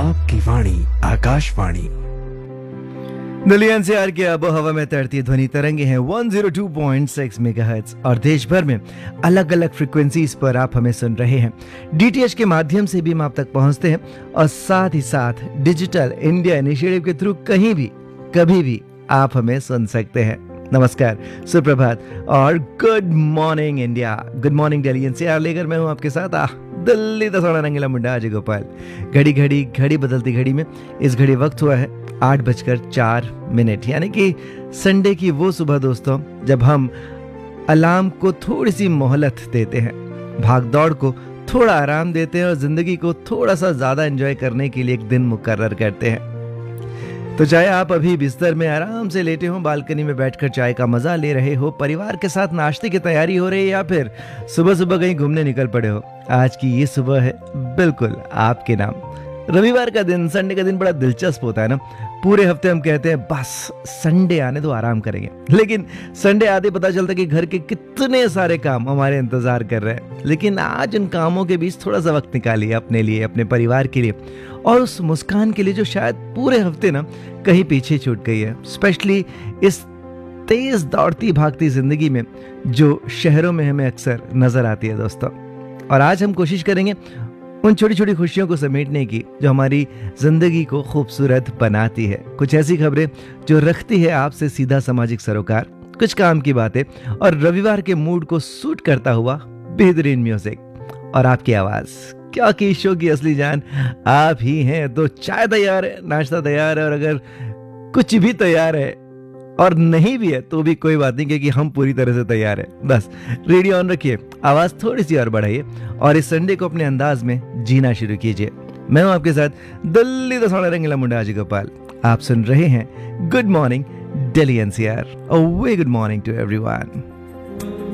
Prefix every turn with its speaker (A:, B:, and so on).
A: आपकी वाणी आकाशवाणी।
B: दिल्ली एनसीआर के आबो हवा में तैरती ध्वनि तरंगे हैं 102.6 मेगाहर्ट्ज और देश भर में अलग अलग फ्रीक्वेंसीज पर आप हमें सुन रहे हैं। डीटीएच के माध्यम से भी हम आप तक पहुंचते हैं और साथ ही साथ डिजिटल इंडिया इनिशिएटिव के थ्रू कहीं भी कभी भी आप हमें सुन सकते हैं। नमस्कार, सुप्रभात और good morning India, good morning Delhi NCR लेकर मैं हूं आपके साथ दिल्ली दसौड़ा रंगीला मुंडा अजय गोपाल। घड़ी बदलती घड़ी में इस घड़ी वक्त हुआ है 8:04, यानी कि संडे की वो सुबह दोस्तों जब हम अलार्म को थोड़ी सी मोहलत देते हैं, भाग दौड़ को थोड़ा आराम देते हैं और जिंदगी को थोड़ा सा ज्यादा एंजॉय करने के लिए एक दिन मुकर्रर करते हैं। तो चाहे आप अभी बिस्तर में आराम से लेटे हो, बालकनी में बैठकर चाय का मजा ले रहे हो, परिवार के साथ नाश्ते की तैयारी हो रही है या फिर सुबह सुबह कहीं घूमने निकल पड़े हो, आज की ये सुबह है बिल्कुल आपके नाम। रविवार का दिन, संडे का दिन बड़ा दिलचस्प होता है ना। पूरे हफ्ते हम कहते हैं बस संडे आने दो आराम करेंगे, लेकिन संडे आते पता चलता है कि घर के कितने सारे काम हमारे इंतजार कर रहे हैं। लेकिन आज उन कामों के बीच थोड़ा सा वक्त निकालिए अपने लिए, अपने परिवार के लिए और उस मुस्कान के लिए जो शायद पूरे हफ्ते ना कहीं पीछे छूट गई है, स्पेशली इस तेज दौड़ती भागती जिंदगी में जो शहरों में हमें अक्सर नजर आती है दोस्तों। और आज हम कोशिश करेंगे उन छोटी छोटी खुशियों को समेटने की जो हमारी जिंदगी को खूबसूरत बनाती है। कुछ ऐसी खबरें जो रखती है आपसे सीधा सामाजिक सरोकार, कुछ काम की बातें और रविवार के मूड को सूट करता हुआ बेहतरीन म्यूजिक और आपकी आवाज। क्या कि शो की असली जान आप ही हैं। तो चाय तैयार है, नाश्ता तैयार है और अगर कुछ भी तैयार है और नहीं भी है तो भी कोई बात नहीं, क्योंकि हम पूरी तरह से तैयार है। बस रेडियो ऑन रखिए, आवाज थोड़ी सी और बढ़ाइए और इस संडे को अपने अंदाज में जीना शुरू कीजिए। मैं हूं आपके साथ दिल्ली दसौड़ा रंगीला मुंडा अजय गोपाल। आप सुन रहे हैं good morning Delhi NCR. A very good morning to everyone.